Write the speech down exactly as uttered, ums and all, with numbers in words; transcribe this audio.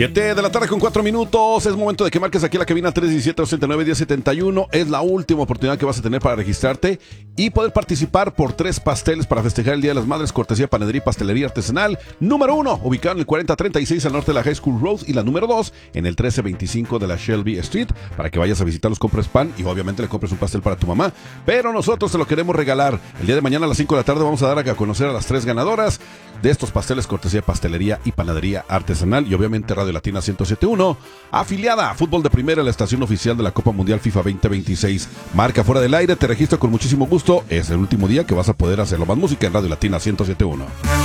siete de la tarde con cuatro minutos, es momento de que marques aquí la cabina tres diecisiete, ochenta y nueve, diez setenta y uno. Es la última oportunidad que vas a tener para registrarte y poder participar por tres pasteles para festejar el Día de las Madres, cortesía Panadería y Pastelería Artesanal. Número uno, ubicado en el cuarenta treinta y seis al norte de la High School Road, y la número dos, en el trece veinticinco de la Shelby Street, para que vayas a visitarlos, compres pan y obviamente le compres un pastel para tu mamá. Pero nosotros te lo queremos regalar. El día de mañana a las cinco de la tarde vamos a dar a conocer a las tres ganadoras de estos pasteles, cortesía Pastelería y Panadería Artesanal, y obviamente Radio Latina ciento siete punto uno, afiliada a Fútbol de Primera, la estación oficial de la Copa Mundial FIFA veinte veintiséis. Marca fuera del aire, te registro con muchísimo gusto. Es el último día que vas a poder hacerlo. Más música en Radio Latina ciento siete punto uno.